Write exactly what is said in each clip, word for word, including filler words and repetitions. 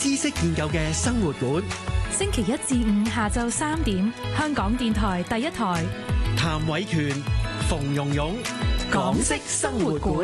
知識研究嘅生活館。 星期一至五下晝三點，香港電台第一台。 譚偉權、馮蓉蓉，港式生活館。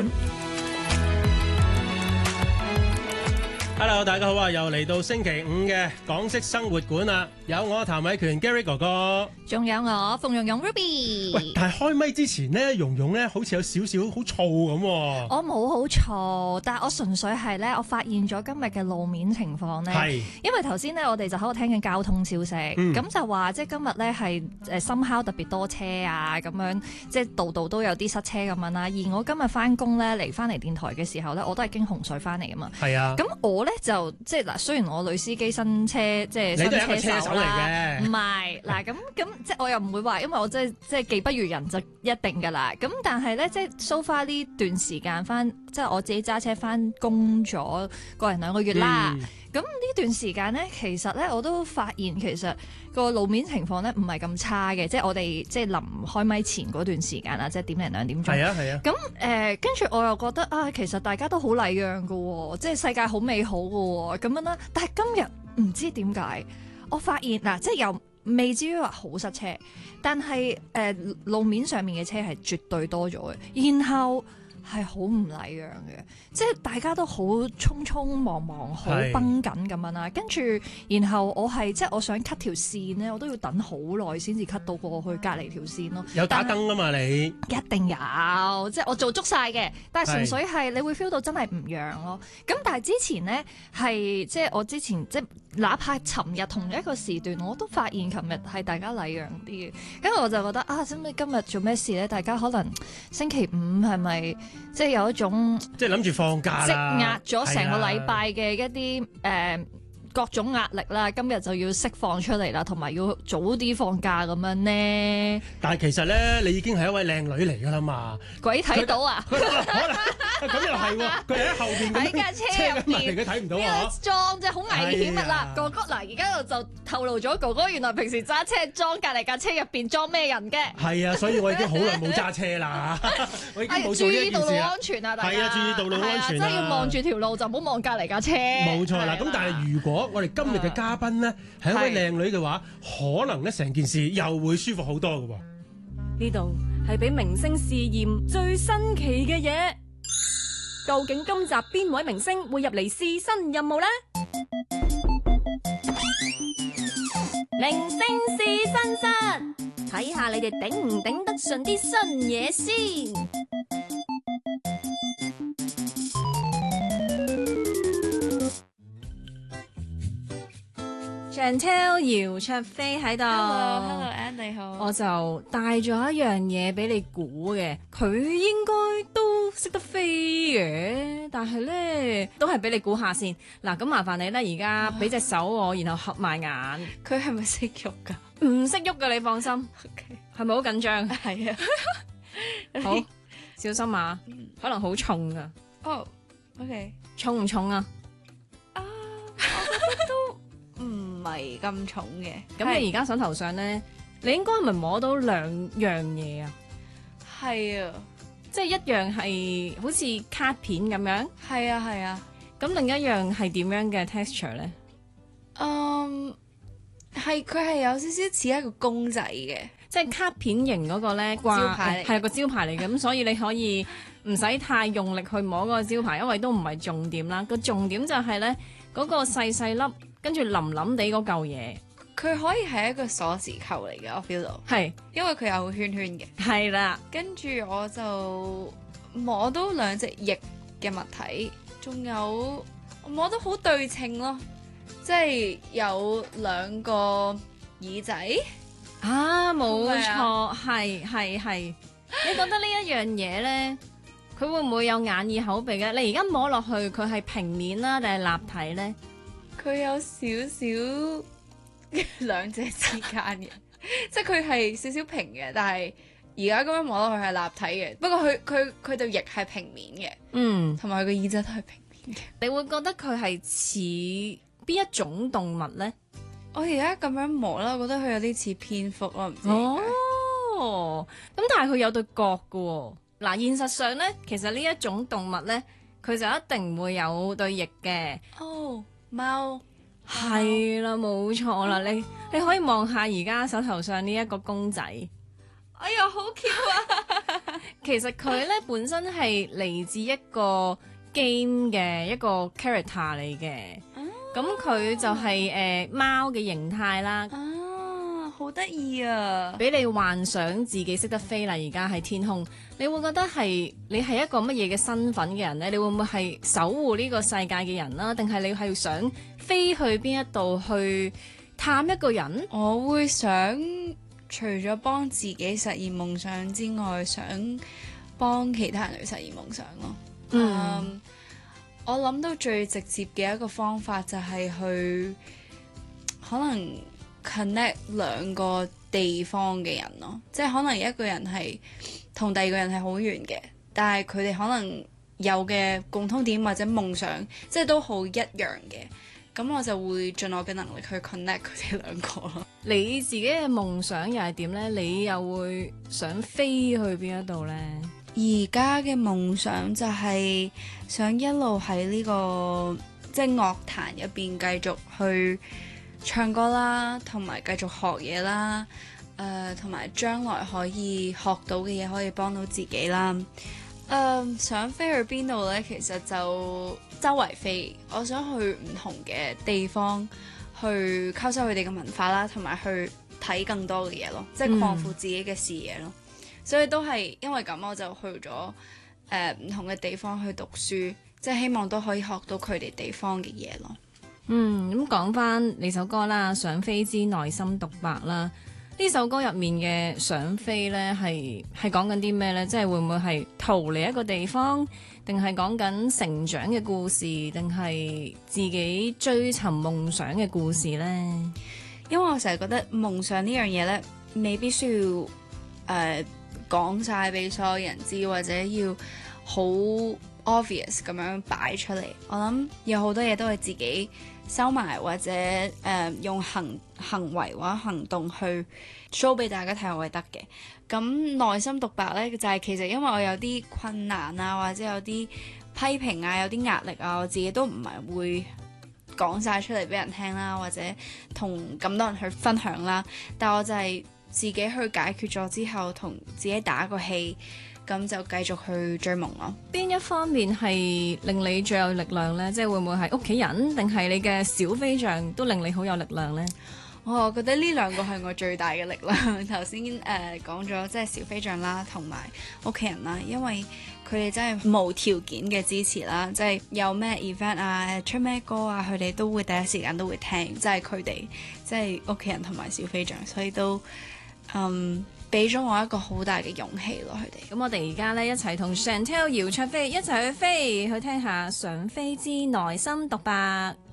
Hello， 大家好啊！又嚟到星期五嘅港式生活館啦，有我譚偉權 Gary 哥哥， 仲有我馮蓉蓉 Ruby。 喂，但係開咪之前咧，蓉蓉咧好似有少少好燥咁。 我冇好燥，但係我純粹係咧，我發現咗今日嘅路面情況咧。係。因為頭先咧，我哋就喺度聽緊交通消息，咁、嗯、就話即係今日咧係誒深烤特別多車啊，咁樣即係度度都有啲塞車咁樣啦。而我今日翻工咧嚟翻嚟電台嘅時候咧，我都係經洪水翻嚟啊嘛。係啊。咁我咧就即係嗱，雖然我女司機新車即係新車手啦，唔係嗱咁咁即係我又唔會話，因為我即係即係技不如人就一定㗎啦。咁但係咧，即係 so far 呢段時間翻，即係我自己揸車翻工咗個人兩個月啦。咁、嗯、呢段時間咧，其實咧我都發現其實個路面情況咧唔係咁差嘅，即係我哋即係臨開咪前嗰段時間啊，即係點零兩點鐘。係啊係啊。咁誒，跟住、呃、我又覺得啊，其實大家都好禮讓㗎喎，即係世界好美好㗎喎，咁樣啦。但係今日唔知點解，我發現嗱、啊，即係又未至於話好塞車，但係誒、呃、路面上面嘅車係絕對多咗嘅，然後係好唔禮讓嘅，即係大家都好匆匆忙忙，好繃緊咁樣啦。跟住，然後我係即係我想 cut 條線咧，我都要等好耐先至 cut 到過去隔離條線咯。有打燈啊嘛你？一定有，即係我做足晒嘅，但係純粹係你會 feel 到真係唔讓咯。咁但係之前咧係即係我之前即係哪怕尋日同一個時段，我都發現琴日係大家禮讓啲嘅。跟住我就覺得啊，咁你今日做咩事咧？大家可能星期五係咪？即係有一種，即係諗住放假啦，積壓咗成個禮拜嘅一啲誒、呃、各種壓力啦，今日就要釋放出嚟啦，同埋要早啲放假咁樣呢。但係其實咧，你已經係一位靚女嚟㗎啦嘛，鬼睇到啊！可能咁又係喎，佢喺後邊喺架車入邊，佢睇唔到啊！裝即係好危險啊！嗱，哥哥嗱，而家就透露咗哥哥原來平時揸車裝隔離架車入邊裝咩人嘅？係啊，所以我已經好耐冇揸車啦，我已經冇做呢件事啦。注意道路安全啊！大家係啊，注意道路安全啊！即係要望住條路，就唔好望隔離架車。冇錯啦，咁但係如果我哋今日嘅嘉賓咧係一位靚女嘅話，可能咧成件事又會舒服好多㗎喎。 呢度係俾明星試驗最新奇嘅嘢，究竟今集邊位明星會入嚟試新任務呢？明星試新室，睇下你哋頂唔頂得順啲新嘢先。Chantel 姚焯菲喺度 ，Hello，Hello Ann 你好， 我就帶咗一樣嘢俾你估嘅，佢應該都識得飛嘅，但係咧都係俾你估下先。嗱，咁麻煩你咧，而家俾隻手我，然後合埋眼。佢係咪識喐噶？唔識喐噶，你放心。OK， 係咪好緊張？係啊。好，小心啊，可能好重噶。哦、oh，OK， 重唔重啊？啊，我覺得都。唔係咁重嘅，咁你而家手頭上咧，你應該係咪摸到兩樣嘢啊？係啊，即係一樣係好似卡片咁樣。係啊係啊，咁另一樣係點樣嘅 texture 咧？嗯，係佢係有少少似一個公仔嘅，即係卡片型嗰個咧，招牌嚟，係個招牌嚟嘅，咁所以你可以唔使太用力去摸嗰個招牌，因為都唔係重點啦。個重點就係咧嗰個細細粒。跟住腍腍地嗰嚿嘢，佢可以係一個鎖匙扣嚟嘅，我 feel 到係，因為佢有個圈圈嘅，係啦。跟住我就摸到兩隻翼嘅物體，仲有我摸到好對稱咯，即係有兩個耳仔啊，冇錯，係係係。你覺得呢一樣嘢咧，佢會唔會有眼耳口鼻嘅？你而家摸落去，佢係平面啦定係立體咧？佢有少少兩者之間嘅，即係佢係少少平嘅，但係而家咁樣摸落去係立體嘅。不過佢佢佢對翼係平面嘅，嗯，同埋佢個耳仔都係平面嘅。你會覺得佢係似邊一種動物咧？我而家咁樣摸啦，我覺得佢有啲似蝙蝠咯，唔知點解。哦，咁但係佢有對角㗎喎。嗱，現實上咧，其實呢一種動物咧，佢就一定會有對翼嘅。哦。 貓係啦，冇錯啦，你你可以望下而家手頭上呢一個公仔， 哎呀好 Q 啊！ 其實佢咧本身係嚟自一個 game 嘅一個 character 嚟嘅，咁佢、就係誒貓嘅形態啦。 啊，好得意啊！ 俾你幻想自己識得飛啦，而家喺天空，你會覺得係你係一個乜嘢嘅身份嘅人呢？你會唔會係守護呢個世界嘅人啦？定係你係想飛去邊一度去探一個人？ 我會想除咗幫自己實現夢想之外，想幫其他人去實現夢想咯。嗯，um, 我諗到最直接嘅一個方法就係去可能 connect 兩個地方嘅人咯，即係可能一個人係同第二個人係好遠嘅，但係佢哋可能有嘅共通點或者夢想，即係都好一樣嘅。咁我就會盡我嘅能力去 connect 佢哋兩個咯。 你自己嘅夢想又係點呢？你又會想飛去邊一度呢？ 而家嘅夢想就係想一路喺呢個即係樂壇入邊繼續去唱歌啦，同埋繼續學嘢啦，誒同埋將來可以學到嘅嘢可以幫到自己啦。誒、呃、想飛去邊度呢？其實就周圍飛，我想去唔同嘅地方去吸收佢哋嘅文化啦，同埋去睇更多嘅嘢咯，即係擴闊自己嘅視野咯。嗯、所以都係因為咁，我就去咗誒唔同嘅地方去讀書，即係希望都可以學到佢哋地方嘅嘢咯。 嗯，咁講翻你首歌啦，《想飛之內心獨白》啦，呢首歌入面嘅想飛呢，係係講緊啲咩呢？即係會唔會係逃離一個地方，定係講緊成長嘅故事，定係自己追尋夢想嘅故事呢？ 因為我成日覺得夢想呢樣嘢呢，未必需要誒、呃、講晒俾所有人知，或者要好 obvious 咁樣擺出嚟。我諗有好多嘢都係自己收埋，或者誒、呃、用行行為或者行動去 show 俾大家睇，我係得嘅。咁內心獨白呢，就係、是、其實因為我有啲困難啊，或者有啲批評啊，有啲壓力啊，我自己都唔係會講晒出嚟俾人聽啦，或者同咁多人去分享啦。但我就係自己去解決咗之後，同自己打個氣，咁就繼續去追夢咯。 邊一方面係令你最有力量呢？即係會唔會係屋企人，定係你嘅小飛象都令你好有力量呢？ 我覺得呢兩個係我最大嘅力量。頭先誒講咗，即係小飛象啦，同埋屋企人啦，因為佢哋真係無條件嘅支持啦，即係有咩 event 啊、出咩歌啊，佢哋都會第一時間都會聽，即係佢哋即係屋企人同埋小飛象，所以都嗯俾咗我一個好大嘅勇氣咯。佢哋咁，我哋而家咧一齊同 Chantelle 姚焯菲一齊去飛，去聽下想飛之內心獨白。